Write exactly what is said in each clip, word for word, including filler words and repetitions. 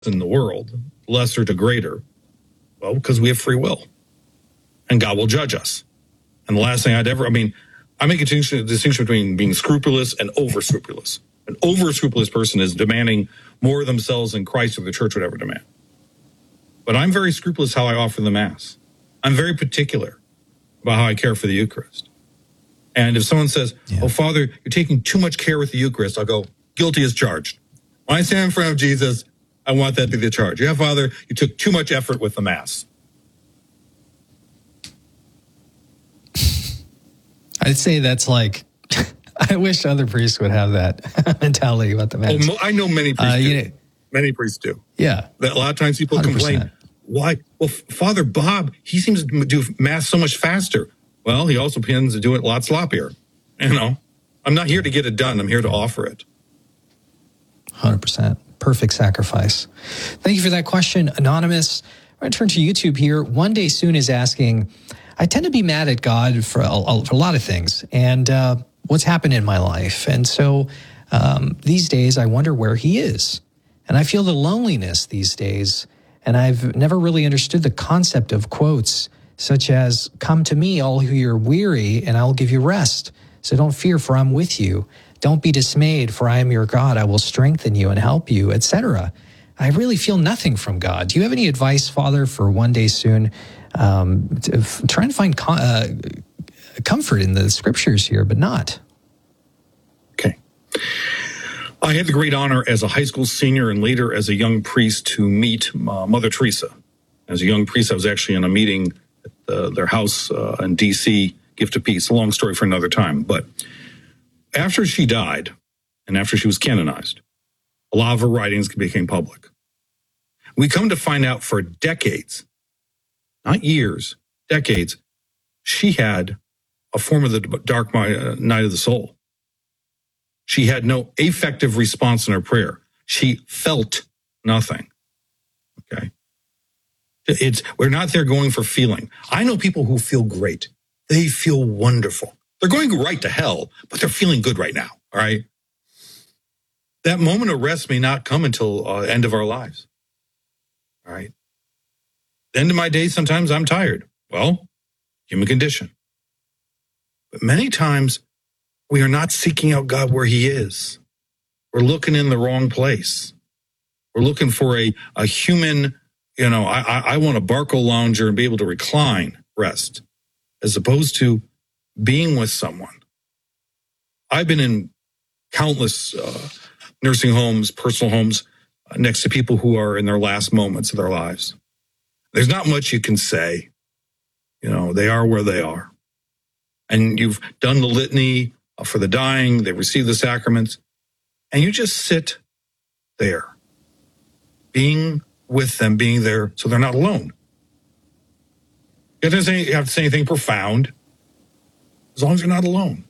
in the world, lesser to greater? Well, because we have free will. And God will judge us. And the last thing I'd ever, I mean, I make a distinction, distinction between being scrupulous and over-scrupulous. An over-scrupulous person is demanding more of themselves than Christ or the church would ever demand. But I'm very scrupulous how I offer the Mass. I'm very particular about how I care for the Eucharist. And if someone says, yeah. oh, Father, you're taking too much care with the Eucharist, I'll go, guilty as charged. When I stand in front of Jesus, I want that to be the charge. Yeah, Father, you took too much effort with the Mass. I'd say that's like, I wish other priests would have that mentality about the Mass. Oh, I know many priests uh, do. You know, many priests do. Yeah. That a lot of times people one hundred percent complain, why? Well, Father Bob, he seems to do Mass so much faster. Well, he also tends to do it a lot sloppier. You know, I'm not here to get it done. I'm here to offer it. one hundred percent. Perfect sacrifice. Thank you for that question, Anonymous. I'm going to turn to YouTube here. One Day Soon is asking, I tend to be mad at God for a, for a lot of things and uh, what's happened in my life. And so um, these days I wonder where he is. And I feel the loneliness these days. And I've never really understood the concept of quotes such as, come to me, all who are weary, and I'll give you rest. So don't fear, for I'm with you. Don't be dismayed, for I am your God. I will strengthen you and help you, et cetera. I really feel nothing from God. Do you have any advice, Father, for One Day Soon? Um, to f- trying to find com- uh, comfort in the scriptures here, but not. Okay. I had the great honor as a high school senior and later as a young priest to meet uh, Mother Teresa. As a young priest, I was actually in a meeting at uh, their house uh, in D C, Gift of Peace. A long story for another time. But after she died and after she was canonized, a lot of her writings became public. We come to find out for decades, not years, decades, she had a form of the dark night of the soul. She had no effective response in her prayer. She felt nothing. Okay. It's, we're not there going for feeling. I know people who feel great. They feel wonderful. They're going right to hell, but they're feeling good right now. All right. That moment of rest may not come until uh, end of our lives. All right. The end of my day, sometimes I'm tired. Well, human condition. But many times we are not seeking out God where he is. We're looking in the wrong place. We're looking for a, a human, you know, I, I, I want a Barco lounger and be able to recline, rest, as opposed to being with someone. I've been in countless uh, nursing homes, personal homes, uh, next to people who are in their last moments of their lives. There's not much you can say. You know, they are where they are. And you've done the litany for the dying, they've received the sacraments, and you just sit there, being with them, being there so they're not alone. You have to say, you have to say anything profound, as long as you're not alone.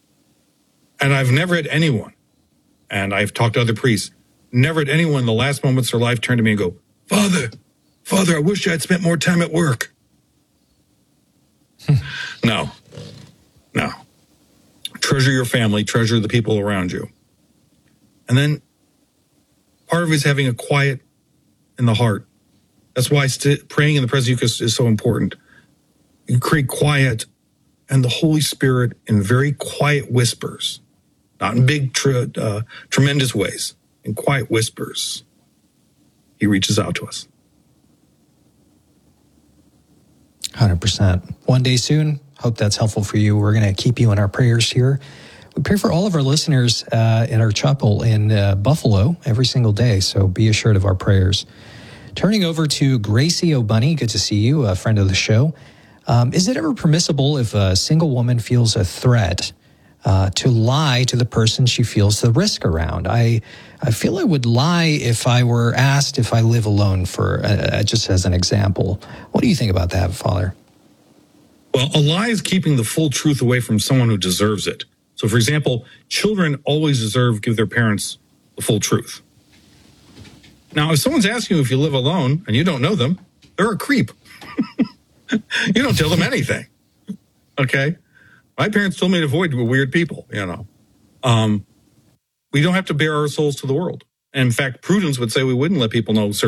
And I've never had anyone, and I've talked to other priests, never had anyone in the last moments of their life turn to me and go, Father, Father, I wish I'd spent more time at work. No, no. Treasure your family, treasure the people around you. And then part of it is having a quiet in the heart. That's why st- praying in the presence of Eucharist is so important. You create quiet and the Holy Spirit in very quiet whispers, not in big, tre- uh, tremendous ways, in quiet whispers. He reaches out to us. one hundred percent. One Day Soon. Hope that's helpful for you. We're going to keep you in our prayers here. We pray for all of our listeners uh, in our chapel in uh, Buffalo every single day, so be assured of our prayers. Turning over to Gracie O'Bunny, good to see you, a friend of the show. Um, is it ever permissible if a single woman feels a threat uh, to lie to the person she feels the risk around? I I feel I would lie if I were asked if I live alone, for uh, just as an example. What do you think about that, Father? Well, a lie is keeping the full truth away from someone who deserves it. So, for example, children always deserve to give their parents the full truth. Now, if someone's asking you if you live alone and you don't know them, they're a creep. You don't tell them anything. Okay? My parents told me to avoid weird people, you know. Um, we don't have to bare our souls to the world. In fact, prudence would say we wouldn't let people know certain